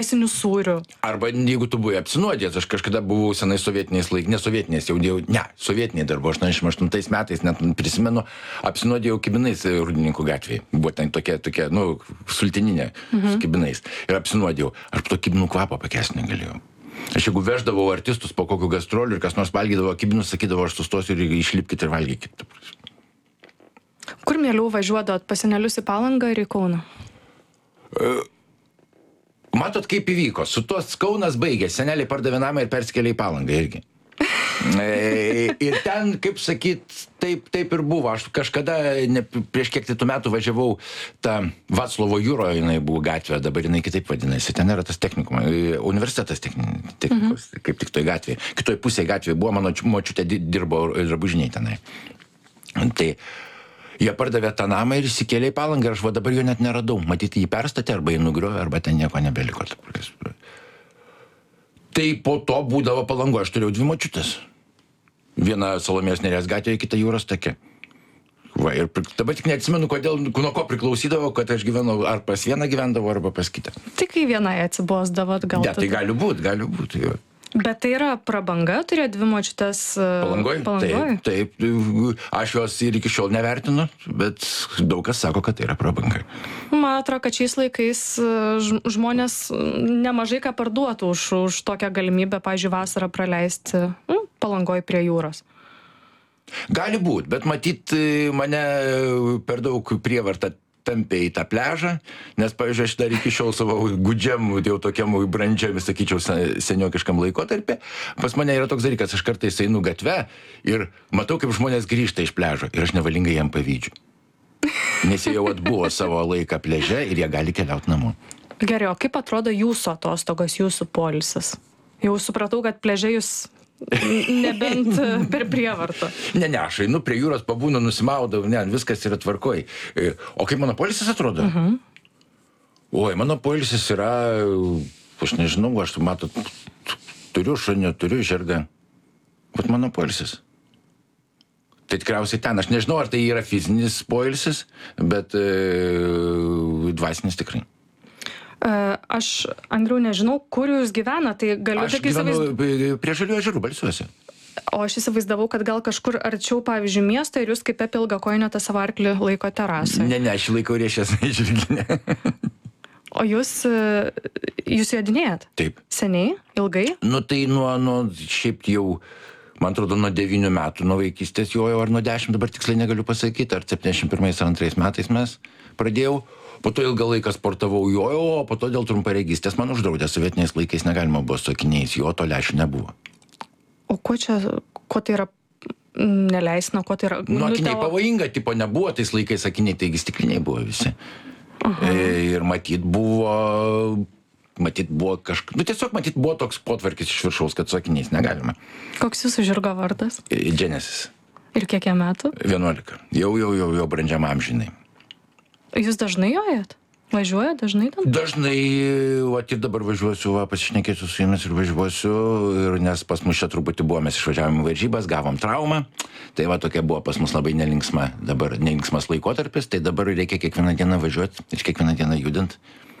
Teisinių sūrių. Arba jeigu tu buvai apsinuodęs, aš kažkada buvau senai sovietiniais laikais, ne sovietiniais, sovietiniai dar buvo 88 metais, net prisimenu, apsinuodėjau kibinais Rūdininkų gatvėje. Buvo ten tokia, sultininė su kibinais. Ir apsinuodėjau. Ar to kibinų kvapą pakęsti negalėjau. Aš jeigu veždavau artistus po kokių gastrolių ir kas nors valgydavo kibinus, sakydavo, aš sustosiu ir išlipkite ir valgykite. Kur mieliau važiuodavot, pas senelius į Palangą ir į Kauną? Matot, kaip įvyko. Su tos Kaunas baigė. Seneliai pardavė namą ir persikėlė į Palangą irgi. Ir ten, kaip sakyt, taip ir buvo. Aš kažkada, prieš kiek tų metų važiavau tą Vaclovo jūroje, jinai buvo gatvė, dabar jinai kitaip vadinasi. Ten yra tas technikum, universitetas technikos, kaip tik toj gatvėje. Kitoj pusėje gatvėje buvo, mano močiutė dirbo drabužiniai tenai. Tai jie pardavė tą namą ir įsikėlė į Palangą ir aš dabar jo net neradau. Matyti, jį perstatė arba jį nugriovė, arba ten nieko nebeliko. Tai po to būdavo Palangoje, aš turėjau 2 močiutės. Viena Salomėjos Nėries gatvėje, kita Jūros take. Va, ir dabar tik neatsimenu, kodėl, nuo ko priklausydavo, kad aš gyvenau, ar pas vieną gyvendavo, arba pas kitą. Tik kai vienai atsibosdavot gal. Ne, tai gali būti. Jo. Bet tai yra prabanga, turėjo 2 močiutės Palangoj? Taip. Aš jos ir iki šiol nevertinu, bet daug kas sako, kad tai yra prabanga. Man atrodo, kad šiais laikais žmonės nemažai ką parduotų už tokią galimybę, pavyzdžiui, vasarą praleisti Palangoj prie jūros. Gali būt, bet matyt, mane per daug prievarta tampė į tą pležą, nes, pavyzdžiui, aš dar iki šiol savo gudžiam, jau tokiam brandžiam, sakyčiau, seniokiškam laikotarpį, pas mane yra toks dalykas, aš kartais einu gatve ir matau, kaip žmonės grįžta iš pležo ir aš nevalingai jam pavydžiu. Nes jie jau atbuvo savo laiką pleže ir jie gali keliauti namo. Gerai, o kaip atrodo jūsų atostogos, jūsų poilsis? Jau supratau, kad pleže jūs nebent per prievartą. Ne, aš einu prie jūros, pabūnu, nusimaudau, viskas yra tvarkoj. O kaip mano poilsis atrodo? Oi, mano poilsis yra, aš nežinau, aš matot, turiu šunį, turiu žirgą. Vat mano poilsis. Tai tikriausiai ten, aš nežinau, ar tai yra fizinis poilsis, bet dvasinis tikrai. Aš, Andriau, nežinau, kur jūs gyvena, tai galiu tik įsivaizduoti. Aš gyvenu prie Žaliųjų ežerų, Balsiuose. O aš įsivaizdavau, kad gal kažkur arčiau, pavyzdžiui, miesto ir jūs kaip apie ilgakojinę tą savo arklį laiko terasą. Ne, aš laikau riešės žirginę. O jūs jodinėjat? Taip. Seniai? Ilgai? Nu tai nuo šiaip jau, man atrodo, nuo 9 metų, nuo vaikystės jojau, ar nuo 10, dabar tiksliai negaliu pasakyti, ar 71 ar 2 metais mes pradėjau. Po to ilgą laiką sportavau jojau, o po to dėl trumparegystės man uždraudė. Sovietiniais laikais negalima buvo su akiniais, jo to lęšių nebuvo. O kuo tai yra neleisna, kuo tai yra? Nu, akiniai pavojinga, tipo nebuvo tais laikais akiniai, taigi stikliniai buvo visi. Ir matyt buvo kažkas, tiesiog matyt buvo toks potvarkis iš viršaus, kad su akiniais negalima. Koks jūsų žirgo vardas? Genesis. Ir kiek jam metų? 11. Jau brandžiam amžinai. Jūs dažnai jojat? Važiuojat dažnai ten? Dažnai, ir dabar važiuosiu, pasišnekėsiu su jumis ir važiuosiu, nes pas mus čia truputį buvo, mes išvažiavome varžybas, gavom traumą, tai tokia buvo pas mus labai nelinksmas laikotarpis, tai dabar reikia kiekvieną dieną važiuoti ir kiekvieną dieną judint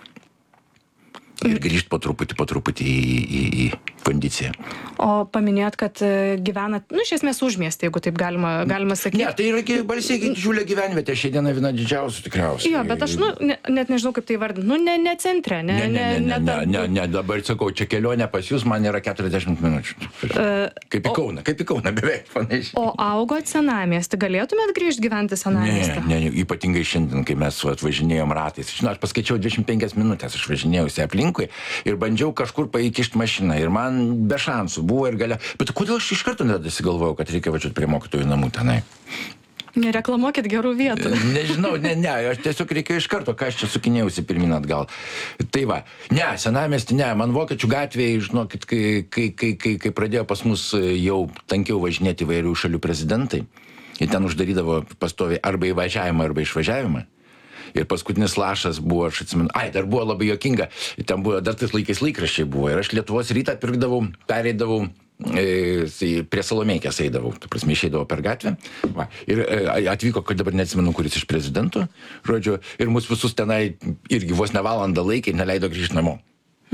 ir grįžti po truputį į kondiciją. O paminėjot, kad gyvenat, iš esmės užmiestį, jeigu taip galima sakyti. Ne, tai yra Balsiai didžiulė gyvenvietė, šiandien viena didžiausių tikriausiai. Jo, bet aš net nežinau, kaip tai vardinti. Ne centre, ne, dabar sakau, čia kelionė pas jūs man yra 40 minučių. Kaip į Kauną, beveik panašiai. O augot senamiestį, galėtumėt grįžti gyventi senamiestį? Ne, ypatingai šiandien, kai mes važinėjom ratais. Žinau, aš paskaičiau 25 minutės, aš važinėjausi aplinkui ir bandžiau kažkur paįkišti mašiną ir man be šansų buvo ir galia. Bet kodėl aš iš karto nedasigalvojau, kad reikia važiuoti prie mokytojų namų tenai? Nereklamuokit gerų vietų. Nežinau, aš tiesiog reikėjo iš karto, ką aš čia sukinėjausi pirmin atgal. Tai va, senamiestį, man Vokiečių gatvėje, žinokit, kai pradėjo pas mus jau tankiau važinėti įvairių šalių prezidentai, ir ten uždarydavo pastoviai arba įvažiavimą, arba išvažiavimą. Ir paskutinis lašas buvo, aš atsimenu, dar buvo labai juokinga, ten buvo, dar tais laikais laikraščiai buvo, ir aš Lietuvos rytą pirkdavau, pereidavau, prie Salomėjkės eidavau, ta prasme, išeidavau per gatvę, ir atvyko, kad dabar neatsimenu, kuris iš prezidentų, žodžiu, ir mus visus tenai irgi vos ne valandą laikė, neleido grįžti namo.